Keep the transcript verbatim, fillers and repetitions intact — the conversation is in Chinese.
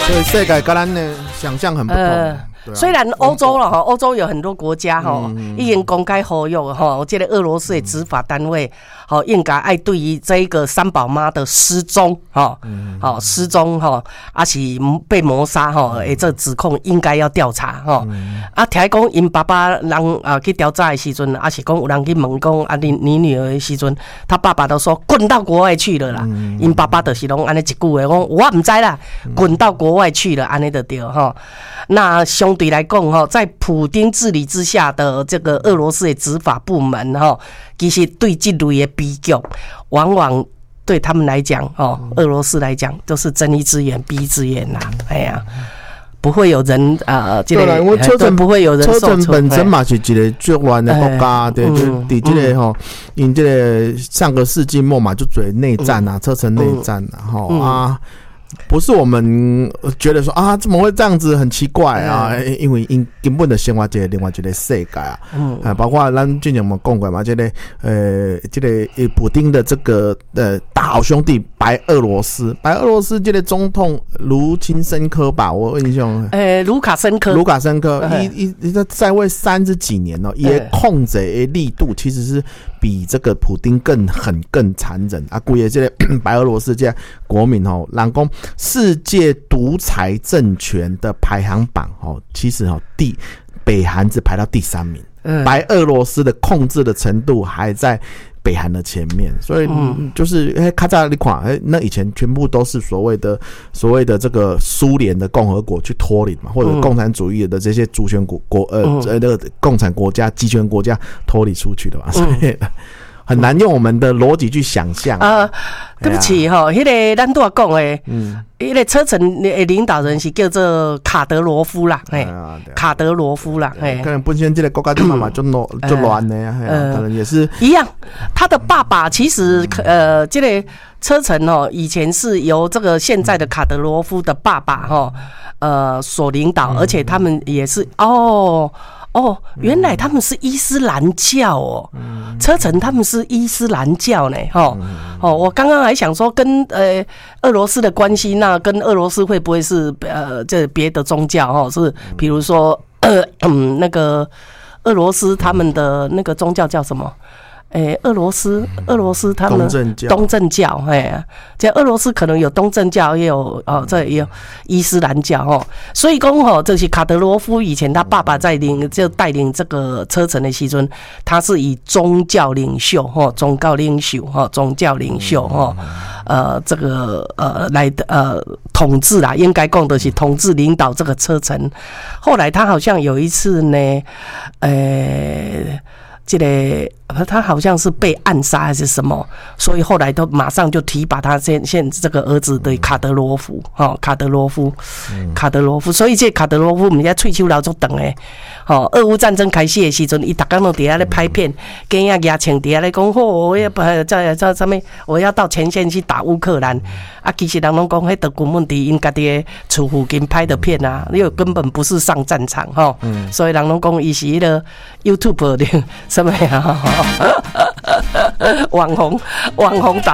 所以世界跟咱的想象很不同。呃虽然欧洲了哈，欧洲有很多国家哈，已经公开呼吁哈，我记得俄罗斯的执法单位好应该爱对于这个三宝妈的失踪哈，好失踪哈，还是被谋杀哈，诶，这指控应该要调查哈。啊，听讲因爸爸人啊去调查的时阵，还是讲有人去问讲啊，你你女儿的时阵，他爸爸都说滚到国外去了啦。因爸爸就是拢安尼一句话，讲我唔知啦，滚到国外去了，安尼就对哈。那相对来讲哈，在普丁治理之下的这个俄罗斯的执法部门哈，其实对这类的逼局，往往对他们来讲哦，俄罗斯来讲都是睁一只眼闭一只眼呐，哎呀。不会有人呃，这个因为车臣不会有人受车臣本身嘛是一个最乱的国家，对，就伫这个吼，因这个上个世纪末嘛，就做内战啊，车臣内战啊，吼啊。不是我们觉得说啊，怎么会这样子很奇怪啊？嗯、因为因根本的生活一个另外一个世界啊，嗯、啊，包括咱之前我们讲过嘛，这个呃，这个普丁的这个呃大好兄弟白俄罗斯，白俄罗斯这个总统卢钦申科吧，我印象， 呃，卢卡申科， 卢卡申科，一一他在位三十几年哦，也控制的力度其实是比这个普丁更狠、更残忍啊！估计这个白俄罗斯这国民哦，人讲世界独裁政权的排行榜哦，其实哦，第北韩只排到第三名，嗯、白俄罗斯的控制的程度还在北韩的前面，所以就是哎，卡扎里款哎，那以前全部都是所谓的所谓的这个苏联的共和国去脱离嘛，或者共产主义的这些主权国国呃呃那个共产国家、集权国家脱离出去的嘛，所以很难用我们的逻辑去想象啊。 对不起哈，迄个咱都要讲诶，嗯，迄个车臣的领导人是叫做卡德罗夫啦，哎，卡德罗夫啦，哎， 可能本身这个国家就慢慢就乱就乱的呀，可能也是一样。他的爸爸其实呃，这个车臣哦，以前是由这个现在的卡德罗夫的爸爸哈，呃，所领导，而且他们也是哦。哦，原来他们是伊斯兰教哦，嗯、车臣他们是伊斯兰教呢，哦、嗯、哦，我刚刚还想说跟呃俄罗斯的关系，那跟俄罗斯会不会是呃这别的宗教哦？是比如说呃嗯那个俄罗斯他们的那个宗教叫什么？诶、欸，俄罗斯，俄罗斯他们东正教， 东正教，哎，这俄罗斯可能有东正教，也有哦，这也有伊斯兰教哦。所以讲哦，这是卡德罗夫以前他爸爸在领就带领这个车臣的时阵，他是以宗教领袖哈，宗教领袖哈，宗教领袖哈，呃，这个呃来的呃统治啦，应该讲的是统治领导这个车臣。后来他好像有一次呢，呃。这个他好像是被暗杀还是什么，所以后来都马上就提拔他现现这个儿子的卡德罗夫，哦，卡德罗夫，卡德罗夫，所以这卡德罗夫，我们家退休老足长诶，哦，俄乌战争开始的时阵，伊逐天都伫遐咧拍片，跟人家请伫遐咧讲，哦，我要在在什么，我要到前线去打乌克兰，啊，其实人拢讲，迄都根本伫因家己的厝附近拍的片啊，因为根本不是上战场哈，哦嗯、所以人拢讲伊是迄个 YouTube 的什么呀？网红网红导